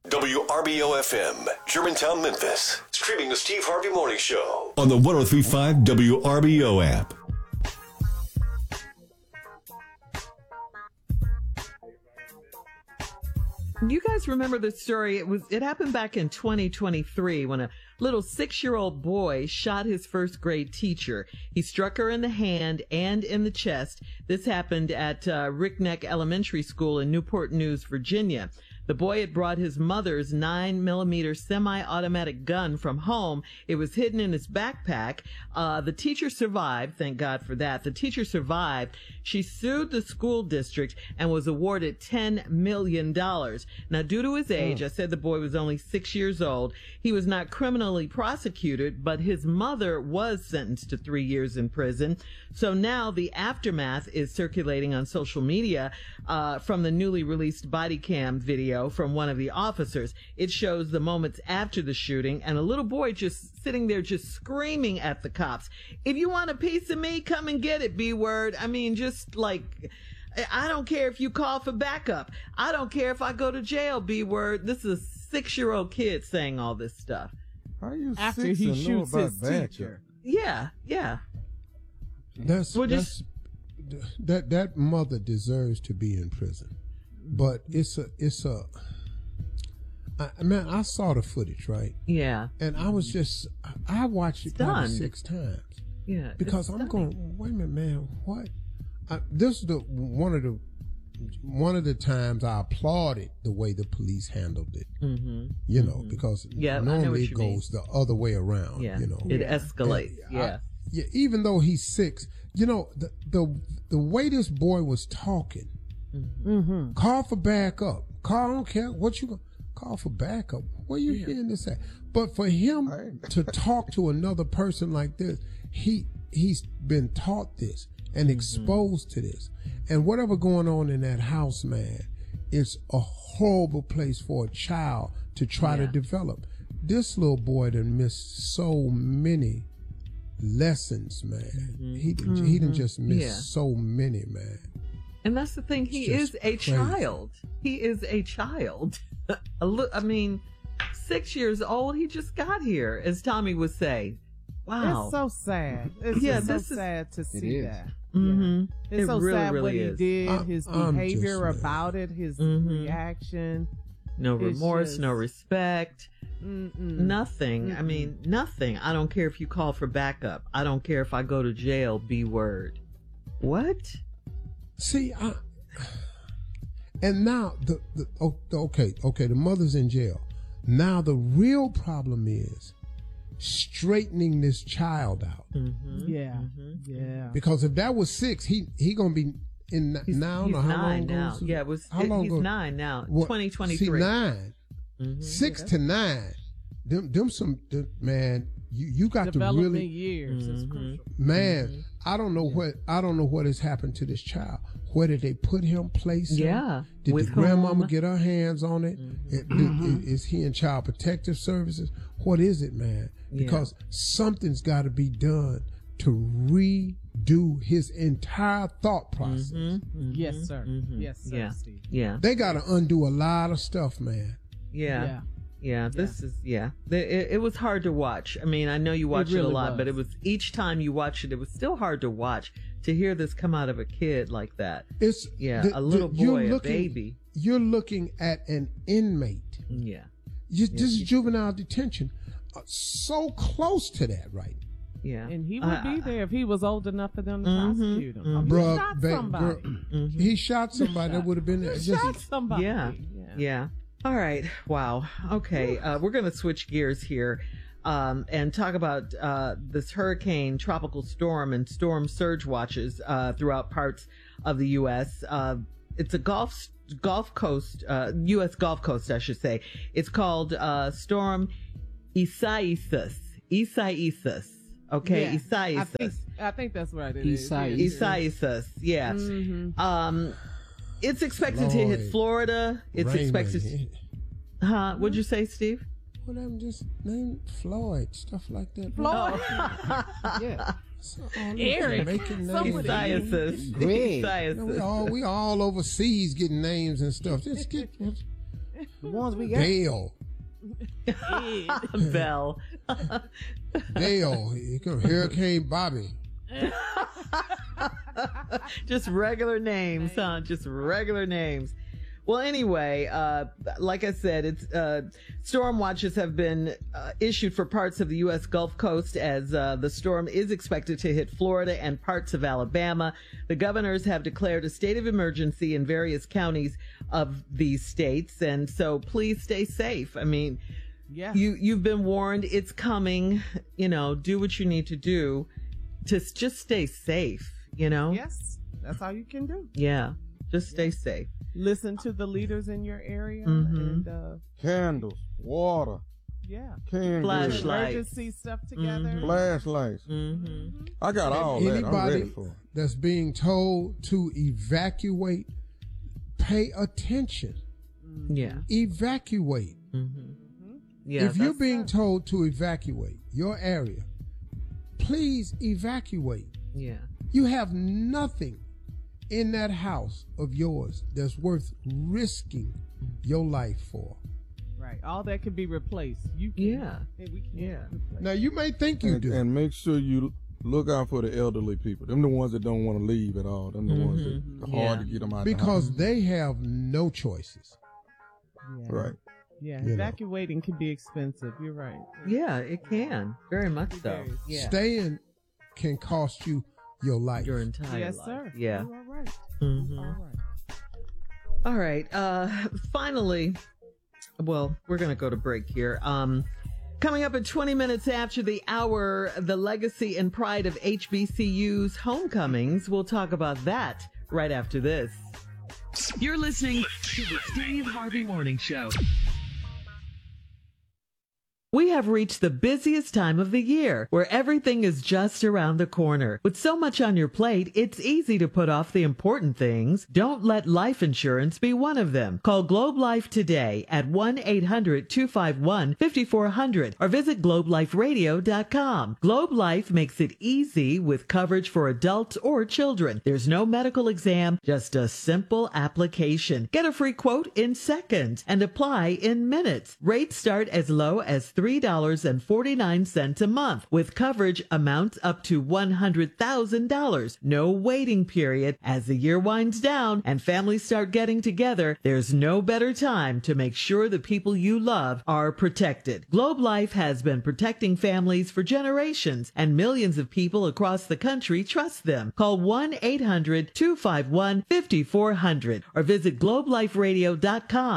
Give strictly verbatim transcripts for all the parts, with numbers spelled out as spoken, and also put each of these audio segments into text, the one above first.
W R B O F M, Germantown, Memphis. Streaming the Steve Harvey Morning Show on the one oh three point five W R B O app. You guys remember this story? It was it happened back in twenty twenty-three when a little six-year-old boy shot his first grade teacher. He struck her in the hand and in the chest. This happened at uh, Rickneck Elementary School in Newport News, Virginia. The boy had brought his mother's nine millimeter semi-automatic gun from home. It was hidden in his backpack. Uh, the teacher survived. Thank God for that. The teacher survived. She sued the school district and was awarded ten million dollars. Now, due to his age, oh. I said the boy was only six years old. He was not criminally prosecuted, but his mother was sentenced to three years in prison. So now the aftermath is circulating on social media uh, from the newly released body cam video from one of the officers. It shows the moments after the shooting and a little boy just sitting there just screaming at the cops. If you want a piece of me, come and get it, B word. I mean, just like, I don't care if you call for backup. I don't care if I go to jail, B word. This is a six-year-old kid saying all this stuff. How you after six he and know shoots about his backup? teacher? Yeah, yeah. That's, We're that's just, that that mother deserves to be in prison. But it's a, it's a, I, man, I saw the footage, right? Yeah. And I was just, I watched it probably Stunned. six times. Yeah. Because I'm going, wait a minute, man, what? I, this is the, one of the, one of the times I applauded the way the police handled it. Mm-hmm. You know, mm-hmm. because yeah, normally it goes mean. the other way around, yeah. you know. It escalates, and yeah. I, yeah. Even though he's six, you know, the, the, the way this boy was talking, mm-hmm. call for backup. Call, I don't care what you go. Call for backup. Where you yeah. hearing this at? But for him to talk to another person like this, he he's been taught this and mm-hmm. exposed to this. And whatever going on in that house, man, it's a horrible place for a child to try yeah. to develop. This little boy done missed so many lessons, man. Mm-hmm. He mm-hmm. he done just missed yeah. so many, man. And that's the thing. He is a crazy. child. He is a child. a li- I mean, six years old. He just got here, as Tommy would say. Wow. It's so sad. It's yeah, just so this sad is, to see that. Mm-hmm. Yeah. It's it so really, sad really what is. he did, I, his I'm behavior just, about it, his mm-hmm. reaction. No It's remorse, just, no respect. Mm-mm. Nothing. Mm-mm. I mean, nothing. I don't care if you call for backup. I don't care if I go to jail, B word. What? See, I, and now the, the oh, okay, okay, the mother's in jail. Now the real problem is straightening this child out. Mm-hmm. Yeah, mm-hmm. yeah. Because if that was six, he he gonna be in he's, now. He's how nine long now. ago? Yeah, it was. How long he's ago? nine now. What, Twenty twenty three. See, nine, mm-hmm. six yeah. to nine. Them, them some them, man. You you got to Development really years is mm-hmm. crucial. Man, mm-hmm. I don't know yeah. what I don't know what has happened to this child. Where did they put him? Place him? Yeah. Did With the grandmama whom? get her hands on it? Mm-hmm. It- Mm-hmm. Is he in Child Protective Services? What is it, man? Because yeah. something's got to be done to redo his entire thought process. Mm-hmm. Mm-hmm. Yes, sir. Mm-hmm. Yes, sir. Yeah. Steve. Yeah. They got to undo a lot of stuff, man. Yeah. Yeah. Yeah, this yeah. is, yeah. It, it was hard to watch. I mean, I know you watch it, really it a lot, was. but it was, each time you watched it, it was still hard to watch to hear this come out of a kid like that. It's Yeah, the, a little the, you're boy, looking, a baby. You're looking at an inmate. Yeah. You, Yeah. This is juvenile detention. Uh, so close to that, right? Yeah. And he would Uh, be there if he was old enough for them to Mhm, prosecute him. mhm. He Bruh, shot ba- somebody. bruh, Mhm. He shot somebody that would have been there. He Just- shot somebody. Yeah. Yeah. Yeah. All right. Wow. Okay. Uh, we're going to switch gears here um, and talk about uh, this hurricane, tropical storm, and storm surge watches uh, throughout parts of the U S. Uh, it's a Gulf Gulf Coast, uh, U S Gulf Coast, I should say. It's called uh, Storm Isaias. Isaias. Okay, Yeah. Isaias. I think, I think that's right. It is. Isaias. Isaias. Yeah. Mhm. Um, it's expected to hit Floyd. Florida. It's Raymond. expected. Huh? What'd you say, Steve? Well, I'm just named Floyd, stuff like that. Floyd. Yeah. So, all these Eric. Jamaican Somebody- names. Isaias. Greg. You know, we all we all overseas getting names and stuff. Just get The ones we got. Dale. Bell. Dale. Here come Hurricane Bobby. Just regular names, huh? Just regular names. Well, anyway, uh, like I said, it's uh, storm watches have been uh, issued for parts of the U S Gulf Coast as uh, the storm is expected to hit Florida and parts of Alabama. The governors have declared a state of emergency in various counties of these states, and so please stay safe. I mean, Yeah. you you've been warned. It's coming. You know, do what you need to do to s- just stay safe. You know. Yes, that's all you can do. Yeah. Just stay safe. Listen to the leaders in your area, Mhm. and uh, Candles, water, yeah, canned Flashlight. goods, Lights. emergency stuff together. Mhm. flashlights. Mm-hmm. I got all that. I'm Anybody ready for it. that's being told to evacuate, pay attention. Yeah. Evacuate. Mm-hmm. Yeah. if you're that's- being told to evacuate your area, please evacuate. yeah. You have nothing in that house of yours that's worth risking your life for. Right, all that can be replaced. You can, Yeah. hey, we can Yeah. replace. Now you may think you And, do. and make sure you look out for the elderly people. Them the ones that don't want to leave at all. Them the ones Mhm. that are hard Yeah. to get them out because the house. they have no choices. Yeah. Right. Yeah, You know. evacuating can be expensive. You're right. Yeah, it can. Very much so. Very. Yeah. Staying can cost you your life. Your entire Yes, life. sir. Yeah. You are right. Mhm. You are right. All right. Uh, finally, well, we're going to go to break here. Um, coming up in twenty minutes after the hour, the legacy and pride of H B C U's homecomings. We'll talk about that right after this. You're listening to the Steve Harvey Morning Show. We have reached the busiest time of the year, where everything is just around the corner. With so much on your plate, it's easy to put off the important things. Don't let life insurance be one of them. Call Globe Life today at one eight hundred two five one five four zero zero or visit globe life radio dot com. Globe Life makes it easy with coverage for adults or children. There's no medical exam, just a simple application. Get a free quote in seconds and apply in minutes. Rates start as low as three dollars and forty-nine cents a month, with coverage amounts up to one hundred thousand dollars. No waiting period. As the year winds down and families start getting together, there's no better time to make sure the people you love are protected. Globe Life has been protecting families for generations, and millions of people across the country trust them. Call one eight hundred two five one five four zero zero or visit globe life radio dot com.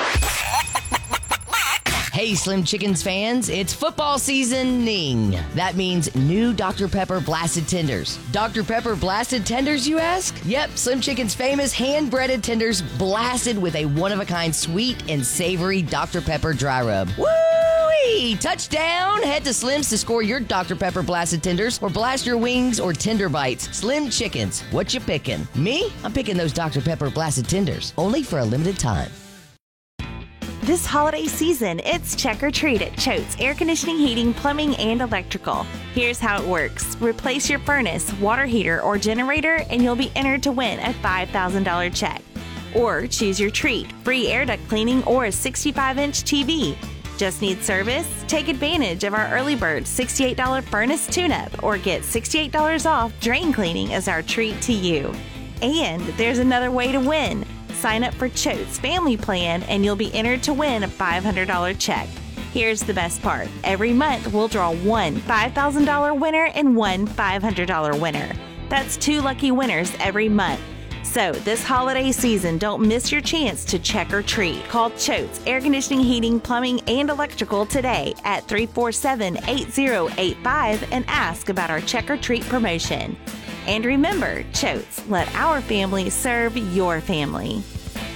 Hey, Slim Chickens fans, it's football seasoning. That means new Doctor Pepper Blasted Tenders. Doctor Pepper Blasted Tenders, you ask? Yep, Slim Chicken's famous hand-breaded tenders blasted with a one-of-a-kind sweet and savory Doctor Pepper dry rub. Woo-wee! Touchdown! Head to Slim's to score your Doctor Pepper Blasted Tenders or blast your wings or tender bites. Slim Chickens, what you picking? Me? I'm picking those Doctor Pepper Blasted Tenders, only for a limited time. This holiday season, it's Check or Treat at Choate's Air Conditioning, Heating, Plumbing, and Electrical. Here's how it works. Replace your furnace, water heater, or generator, and you'll be entered to win a five thousand dollars check. Or choose your treat, free air duct cleaning or a sixty-five inch T V. Just need service? Take advantage of our early bird sixty-eight dollars furnace tune-up or get sixty-eight dollars off drain cleaning as our treat to you. And there's another way to win. Sign up for Choate's Family Plan and you'll be entered to win a five hundred dollars check. Here's the best part. Every month we'll draw one five thousand dollars winner and one five hundred dollars winner. That's two lucky winners every month. So this holiday season, don't miss your chance to check or treat. Call Choate's Air Conditioning, Heating, Plumbing, and Electrical today at three four seven, eight zero eight five and ask about our check or treat promotion. And remember, Choate's, let our family serve your family.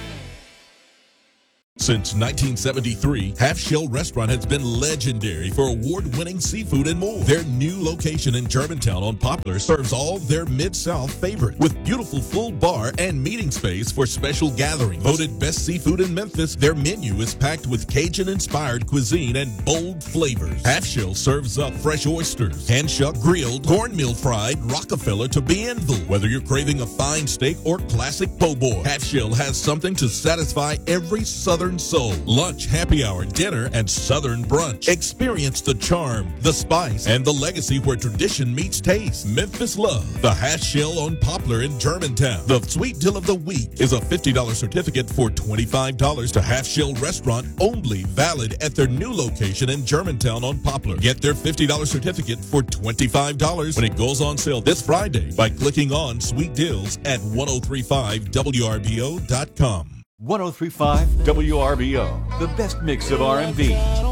Since nineteen seventy-three, Half Shell Restaurant has been legendary for award-winning seafood and more. Their new location in Germantown on Poplar serves all their Mid-South favorites with beautiful full bar and meeting space for special gatherings. Voted best seafood in Memphis, their menu is packed with Cajun-inspired cuisine and bold flavors. Half Shell serves up fresh oysters, hand-shuck grilled, cornmeal fried, Rockefeller to Bienville. Whether you're craving a fine steak or classic po' boy, Half Shell has something to satisfy every Southern and soul. Lunch, happy hour, dinner, and Southern brunch. Experience the charm, the spice, and the legacy where tradition meets taste. Memphis Love, the Hash Shell on Poplar in Germantown. The Sweet Deal of the Week is a fifty dollars certificate for twenty-five dollars to Half Shell Restaurant, only valid at their new location in Germantown on Poplar. Get their fifty dollars certificate for twenty-five dollars when it goes on sale this Friday by clicking on Sweet Deals at ten thirty-five W R B O dot com. ten thirty-five W R B O, the best mix of R and B,